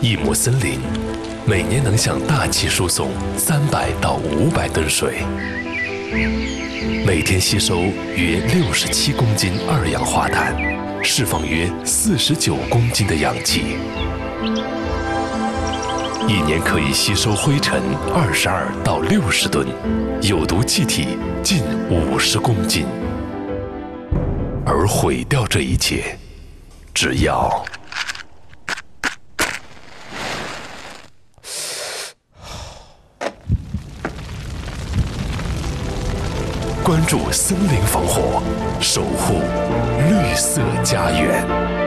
一亩森林每年能向大气输送300到500吨水，每天吸收约67公斤二氧化碳，释放约49公斤的氧气，一年可以吸收灰尘22到60吨，有毒气体近50公斤。而毁掉这一切，只要关注森林防火，守护绿色家园。